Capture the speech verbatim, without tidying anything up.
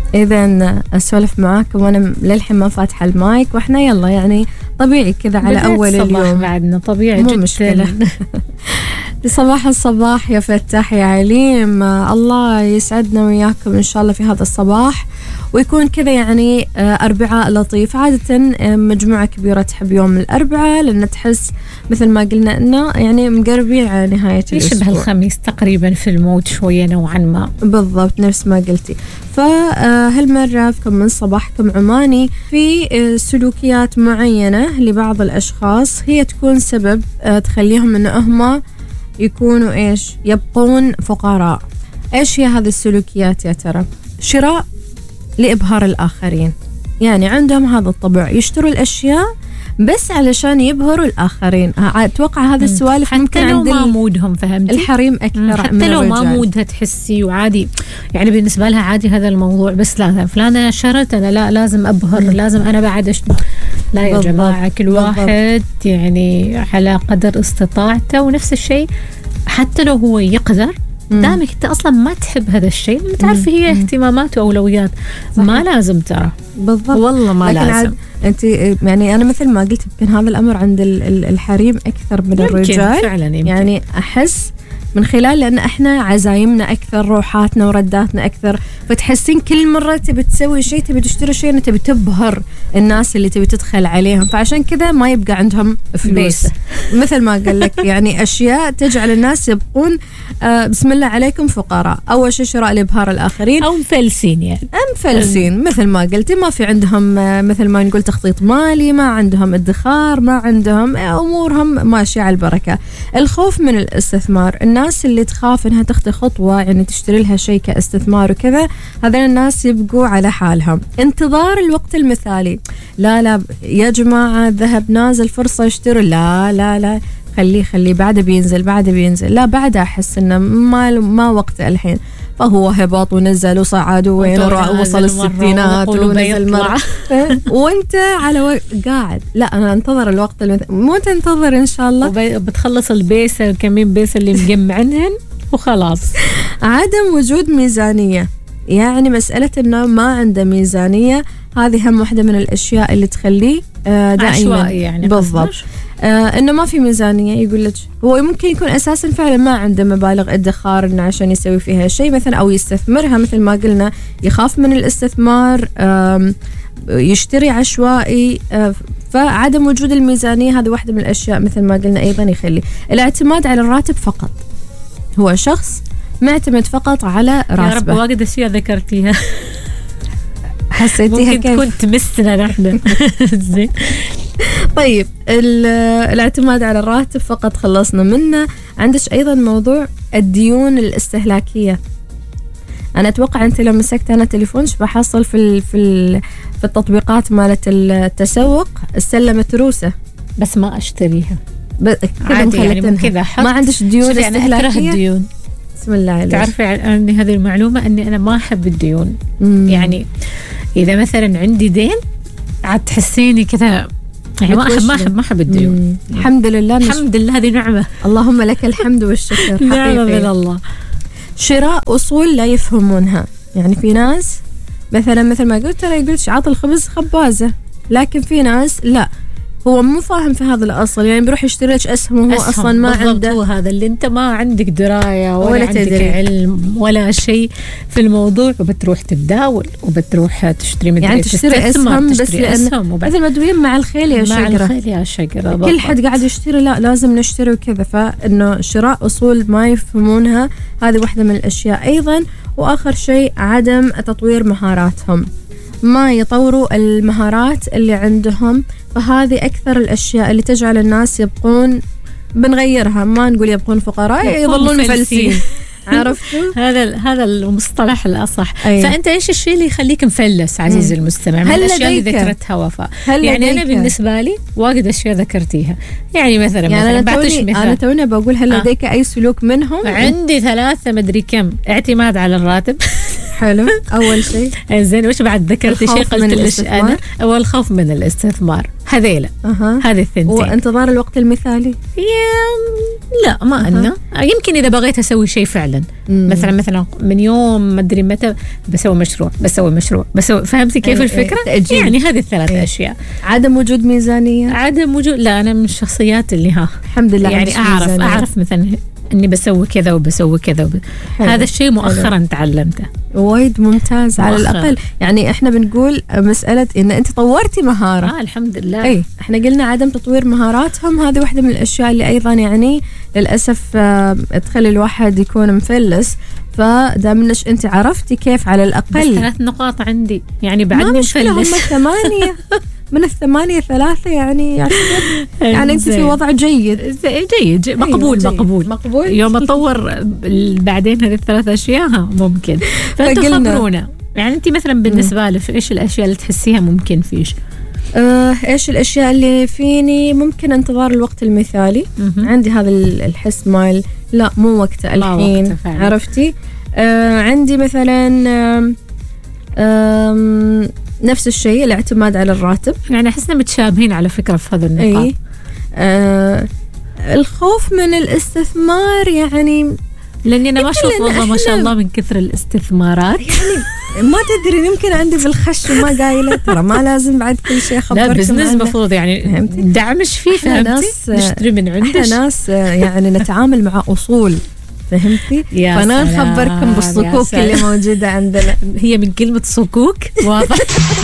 إذا أسولف معاكم وأنا للحين ما فاتحة المايك، وإحنا يلا يعني طبيعي كذا على أول اليوم بعدنا طبيعي مو جدا. مشكلة. لصباح الصباح يا فتاح يا عليم، الله يسعدنا وياكم إن شاء الله في هذا الصباح، ويكون كذا يعني أربعاء لطيف. عادة مجموعة كبيرة تحب يوم الأربعاء لأن تحس مثل ما قلنا إنه يعني مقربين على نهاية الأسبوع، يشبه الخميس تقريبا في المود شوية نوعا ما. بالضبط نفس ما قلتي. فهالمرة فيكم من صباحكم عماني في سلوكيات معينة لبعض الأشخاص هي تكون سبب تخليهم إنه هم يكونوا إيش يبقون فقراء. إيش هي هذه السلوكيات يا ترى؟ شراء لإبهار الآخرين، يعني عندهم هذا الطبع يشتروا الأشياء بس علشان يبهروا الآخرين. أتوقع هذا السوالف ممكن حتى لو عند ما مودهم، فهمتي؟ الحريم أكثر حتى من لو ما الرجال. مودها تحسي وعادي، يعني بالنسبة لها عادي هذا الموضوع، بس لا فلانة شرت أنا لا لازم أبهر، م. لازم أنا بعد أشتري. لا يا بالضبط. جماعة، كل واحد بالضبط. يعني على قدر استطاعته، ونفس الشيء حتى لو هو يقدر دامك انت اصلا ما تحب هذا الشيء، ما تعرفي هي اهتمامات واولويات. صحيح. ما لازم ترى بالضبط، والله ما لازم. انت يعني انا مثل ما قلت يمكن هذا الامر عند الحريم اكثر من الرجال فعلا يمكن. يعني احس من خلال لأن إحنا عزايمنا أكثر، روحاتنا ورداتنا أكثر، فتحسين كل مرة تبي تسوي شيء، تبي تشتري شيء، تبي تبهر الناس اللي تبي تدخل عليهم، فعشان كذا ما يبقى عندهم فلوس. مثل ما قال لك يعني أشياء تجعل الناس يبقون آه بسم الله عليكم فقراء. أول شيء شراء لإبهار الآخرين أو مفلسين، يعني مفلسين مثل ما قلتي، ما في عندهم آه مثل ما نقول تخطيط مالي، ما عندهم ادخار، ما عندهم أمورهم ماشية على البركة. الخوف من الاستثمار، الناس اللي تخاف انها تخطي خطوة يعني تشتري لها شيء كاستثمار وكذا، هذول الناس يبقوا على حالهم. انتظار الوقت المثالي، لا لا يا جماعة الذهب نازل فرصة اشتروا، لا لا لا خليه خليه بعده بينزل بعده بينزل، لا بعده أحس إنه ما ما وقته الحين، فهو هبط ونزل وصعد وين وصل الستينات ونزل مرة وانت على و... قاعد. لا أنا انتظر الوقت المث... مو تنتظر إن شاء الله وبتخلص البيسة كمين بيسة اللي مجمعنهن وخلاص. عدم وجود ميزانية، يعني مسألة إنه ما عنده ميزانية، هذه هم واحدة من الأشياء اللي تخليه دائما عشوائي يعني. بالضبط آه إنه ما في ميزانية. يقول لك هو ممكن يكون أساسا فعلا ما عنده مبالغ ادخار إنه عشان يسوي فيها شيء مثلا أو يستثمرها، مثل ما قلنا يخاف من الاستثمار، يشتري عشوائي. آه فعدم وجود الميزانية هذه واحدة من الأشياء مثل ما قلنا أيضا يخلي الاعتماد على الراتب فقط. هو شخص معتمد فقط على راتبه. يا رب واجد أشياء ذكرتيها حسيتيها كيف ممكن تكون تمسنا نحن. زين طيب الاعتماد على الراتب فقط خلصنا منه. عندك أيضا موضوع الديون الاستهلاكية. أنا أتوقع أنت لو مسكت أنا تليفونش بحصل في ال في ال في التطبيقات مالت التسوق السلة متروسة، بس ما أشتريها عادي يعني كذا. ما عندش ديون استهلاكية؟ أكره الديون. بسم الله عليك. تعرفي أني هذه المعلومة أني أنا ما أحب الديون. مم. يعني إذا مثلا عندي دين عاد تحسيني كذا يعني ما أحب ما أحب ما أحب الديون. الحمد لله الحمد لله هذه نعمة، اللهم لك الحمد والشكر. نعمة من الله. شراء أصول لا يفهمونها، يعني في ناس مثلا مثل ما قلت ترى يقول عاط الخبز خبازة، لكن في ناس لا هو مو فاهم في هذا الأصل، يعني بيروح يشتري لك أسهم وهو أصلا ما عنده. هو هذا اللي أنت ما عندك دراية ولا, ولا عندك تدري. علم ولا شيء في الموضوع، وبتروح تتداول وبتروح تشتري مدري يعني تشتري أسهم، بس لأن مثل ما تقولين مع الخيل يا شجرة، مع الخيل يا شجرة. كل حد قاعد يشتري لا لازم نشتري وكذا، فإنه شراء أصول ما يفهمونها هذه واحدة من الأشياء أيضا. وآخر شيء عدم تطوير مهاراتهم، ما يطوروا المهارات اللي عندهم، فهذه أكثر الأشياء اللي تجعل الناس يبقون، بنغيرها ما نقول يبقون فقراء، يظلون مفلسين. عرفتوا هذا هذا المصطلح الأصح. أيه. فأنت إيش الشيء اللي يخليك مفلس عزيزي المستمع من الأشياء اللي ذكرتها وفاء؟ يعني لديك؟ أنا بالنسبة لي واجد أشياء ذكرتيها، يعني مثلا يعني مثلا بعطيش مثال. أنا توني بقول هل لديك آه. أي سلوك منهم؟ عندي ثلاثة مدري كم. اعتماد على الراتب. حلو. أول شيء زين. وش بعد ذكرتي شيء قلت ليش أنا؟ أول خوف من الاستثمار، هذيلا أه. هذه الثنتين. وانتظار الوقت المثالي لا ما أنا أه. يمكن إذا بغيت أسوي شيء فعلا مم. مثلا مثلا من يوم ما أدري متى بسوي مشروع بسوي مشروع بسوي فهمتي كيف أي الفكرة أي. يعني هذه الثلاث أي. أشياء. عدم وجود ميزانية عدم وجود لا أنا من الشخصيات اللي ها الحمد لله يعني أعرف ميزانية. أعرف مثلا إني بسوي كذا وبسوي كذا وب... هذا الشيء مؤخرا حلو. تعلمته وايد ممتاز مؤخرا. على الأقل يعني إحنا بنقول مسألة إن أنت طورتي مهارة آه الحمد لله. أي إحنا قلنا عدم تطوير مهاراتهم هذه واحدة من الأشياء اللي أيضا يعني للأسف تخلي الواحد يكون مفلس. فدامنش أنت عرفتي كيف على الأقل ثلاث نقاط عندي يعني بعدني مفلس هم ثمانية من الثمانية ثلاثة يعني يعني, يعني أنت في وضع جيد جيد, جيد. مقبول جيد. مقبول مقبول يوم أطور بعدين هذه الثلاث أشياء ممكن. فأنتوا خبرونا يعني أنت مثلا بالنسبة لك إيش الأشياء اللي تحسيها ممكن فيش؟ آه إيش الأشياء اللي فيني ممكن انتظار الوقت المثالي. م-م. عندي هذا الحس مال لا مو وقته الحين عرفتي. آه عندي مثلا آه آه نفس الشيء الاعتماد على الراتب يعني احسنا متشابهين على فكرة في هذا النقاط. أي. آه الخوف من الاستثمار يعني لاني انا ما اشوف والله ما شاء الله من كثر الاستثمارات يعني ما تدري يمكن عندي في الخش وما قايله ترى ما لازم بعد كل شيء اخبركم. لا بزنس مفروض يعني دعمش فيه فهمتي نشتري من عندك احنا ناس يعني نتعامل مع اصول فهمتي. فانا نخبركم بالصكوك اللي موجوده عندنا هي من كلمه صكوك واضح.